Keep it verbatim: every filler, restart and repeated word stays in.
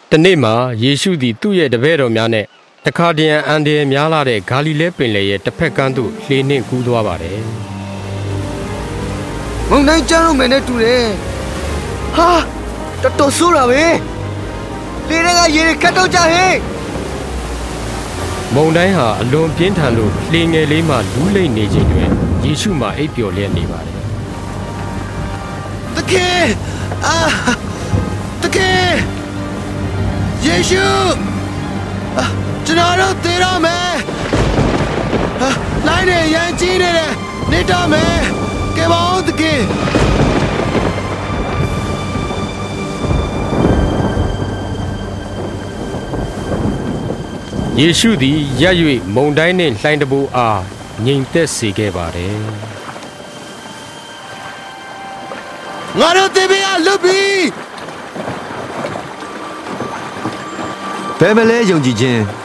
တနေ့မှာယေရှုသည်သူ့ရဲ့တပည့်တော်များနဲ့တခါတရံအန်ဒီများလာတဲ့ဂါလိလဲပင်လယ်ရဲ့တစ်ဖက်ကမ်းသို့လှေနှင့်ကူးသွားပါတယ်မုန်တိုင်းကျတော့မယ်နဲ့တူတယ်ဟာတော်တော်ဆိုးတာပဲလေတွေကရေခတ်တော့ကြဟဲ့မုန်တိုင်းဟာအလွန်ပြင်းထန်လို့လှေငယ်လေးမှလူးလိမ့်နေခြင်းတွင်ယေရှုမှအိပ်ပျော်လျက်နေပါတယ်တကယ်အာတကယ်ယေရှုကျွန်တော်တို့သေတော့မယ်လိုင်းနေရန်ကြီးနေတယ်နေတော့မယ်ကဲပါဦးတကယ်ယေရှုသည်ရပ်၍မုန်တိုင်းနှင့်လှိုင်းတဘိုးအားငြိမ်သက်စေခဲ့ပါတယ်ငါတို့သေပြီအလုပ်ပြီဘယ်မလဲယုံကြည်ခြင်း